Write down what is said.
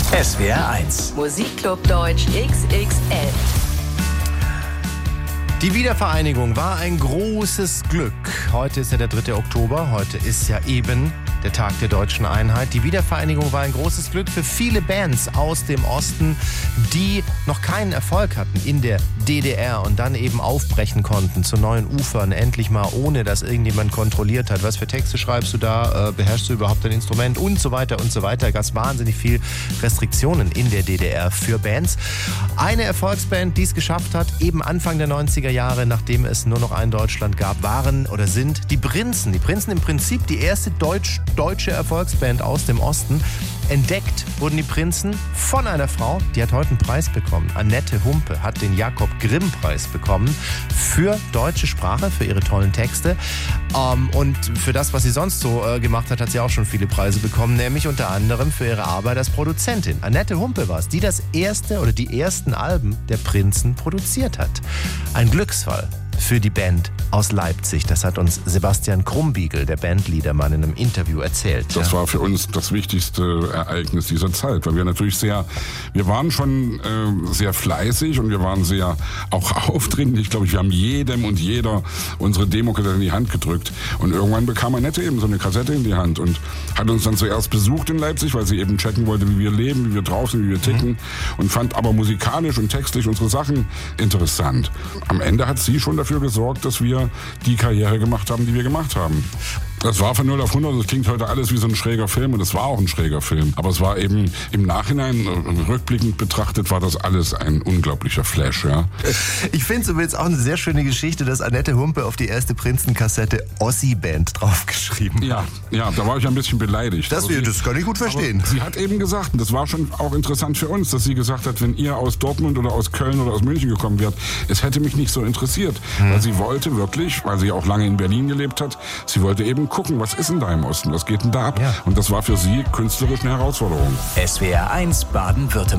SWR 1. Musikclub Deutsch XXL. Die Wiedervereinigung war ein großes Glück. Heute ist ja der 3. Oktober, heute ist ja eben der Tag der deutschen Einheit. Die Wiedervereinigung war ein großes Glück für viele Bands aus dem Osten, die noch keinen Erfolg hatten in der DDR und dann eben aufbrechen konnten zu neuen Ufern, endlich mal, ohne dass irgendjemand kontrolliert hat. Was für Texte schreibst du da? Beherrschst du überhaupt dein Instrument? Und so weiter und so weiter. Da gab es wahnsinnig viel Restriktionen in der DDR für Bands. Eine Erfolgsband, die es geschafft hat, eben Anfang der 90er Jahre, nachdem es nur noch ein Deutschland gab, waren oder sind die Prinzen. Die Prinzen im Prinzip die erste deutsche Erfolgsband aus dem Osten. Entdeckt wurden die Prinzen von einer Frau, die hat heute einen Preis bekommen. Annette Humpe hat den Jakob-Grimm-Preis bekommen für deutsche Sprache, für ihre tollen Texte. Und für das, was sie sonst so gemacht hat, hat sie auch schon viele Preise bekommen, nämlich unter anderem für ihre Arbeit als Produzentin. Annette Humpe war es, die das erste oder die ersten Alben der Prinzen produziert hat. Ein Glücksfall für die Band aus Leipzig. Das hat uns Sebastian Krumbiegel, der Bandleader, mal in einem Interview erzählt. Das war für uns das wichtigste Ereignis dieser Zeit, weil wir natürlich wir waren schon sehr fleißig und wir waren sehr auch aufdringlich. Ich glaube, wir haben jedem und jeder unsere Demo-Kassette in die Hand gedrückt. Und irgendwann bekam Annette eben so eine Kassette in die Hand und hat uns dann zuerst besucht in Leipzig, weil sie eben checken wollte, wie wir leben, wie wir drauf sind, wie wir ticken, und fand aber musikalisch und textlich unsere Sachen interessant. Am Ende hat sie schon dafür gesorgt, dass wir die Karriere gemacht haben, die wir gemacht haben. Das war von 0 auf 100, das klingt heute alles wie so ein schräger Film und es war auch ein schräger Film. Aber es war eben im Nachhinein, rückblickend betrachtet, war das alles ein unglaublicher Flash, ja. Ich finde es übrigens auch eine sehr schöne Geschichte, dass Annette Humpe auf die erste Prinzenkassette Ossi-Band draufgeschrieben hat. Ja, da war ich ein bisschen beleidigt. Das kann ich gut verstehen. Sie hat eben gesagt, und das war schon auch interessant für uns, dass sie gesagt hat, wenn ihr aus Dortmund oder aus Köln oder aus München gekommen wärt, es hätte mich nicht so interessiert. Weil sie wollte wirklich, weil sie auch lange in Berlin gelebt hat, sie wollte eben gucken, was ist denn da im Osten, was geht denn da ab? Ja. Und das war für sie künstlerisch eine Herausforderung. SWR 1 Baden-Württemberg.